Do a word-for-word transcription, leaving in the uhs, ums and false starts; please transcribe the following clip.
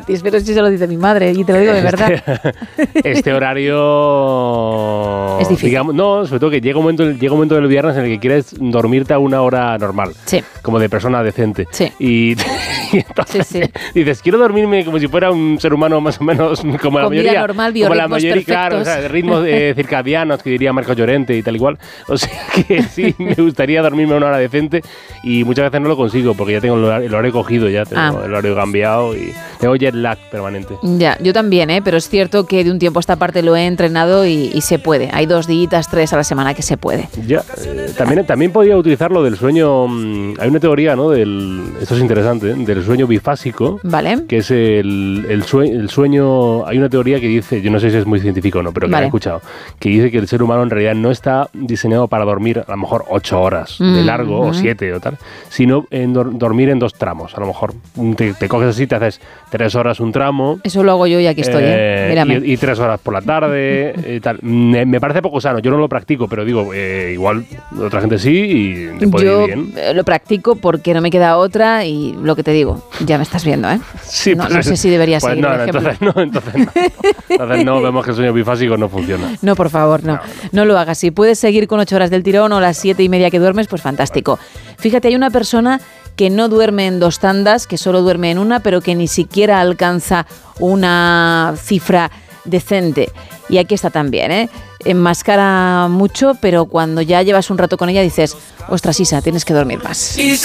gratis, pero sí se lo dice mi madre y te lo digo de verdad. Este, este horario... Es difícil. Digamos, no, sobre todo que llega un momento, llega un momento del viernes en el que quieres dormirte a una hora normal. Sí. Como de persona decente. Sí. Y, y entonces Sí, sí. dices, quiero dormirme como si fuera un ser humano más o menos como Con la mayoría. vida normal, como la biorritmos mayoría, claro, o perfectos. sea, de ritmos eh, circadianos, que diría Marco Llorente y tal igual. O sea que sí, me gustaría dormirme a una hora decente y muchas veces no lo consigo porque ya tengo el horario, el horario cogido, ya tengo Ah. el horario cambiado y tengo jet lag permanente. Ya, yo también, ¿eh? Pero es cierto que de un tiempo a esta parte lo he entrenado y, y se puede. Hay dos días, tres a la semana que se puede. Ya, eh, también, también podría utilizar lo del sueño. Mmm, hay una teoría, ¿no? Del, esto es interesante, ¿eh? Del sueño bifásico. Vale. Que es el, el, sue, el sueño. Hay una teoría que dice, yo no sé si es muy científico o no, pero que Vale. la he escuchado, que dice que el ser humano en realidad no está diseñado para dormir a lo mejor ocho horas de largo Mm-hmm. o siete o tal, sino en dor, dormir en dos tramos. A lo mejor te, te coges así, te haces tres horas un tramo. Eso lo hago yo y aquí estoy, ¿eh? Mírame. Y, y tres horas por la tarde y tal. Me, me parece poco sano. Yo no lo practico, pero digo, eh, igual otra gente sí y te puede Yo ir bien. eh, lo practico porque no me queda otra y lo que te digo, ya me estás viendo, ¿eh? Sí, no, pues, no sé si debería pues seguir no, el no, ejemplo. entonces no, entonces no. Entonces no, vemos que el sueño bifásico no funciona. No, por favor, no. No, no. no. No lo hagas. Si puedes seguir con ocho horas del tirón o las siete y media que duermes, pues fantástico. Fíjate, hay una persona que no duerme en dos tandas, que solo duerme en una, pero que ni siquiera alcanza una cifra decente. Y aquí está también, ¿eh? Enmascara mucho, pero cuando ya llevas un rato con ella dices, ostras, Isa, tienes que dormir más.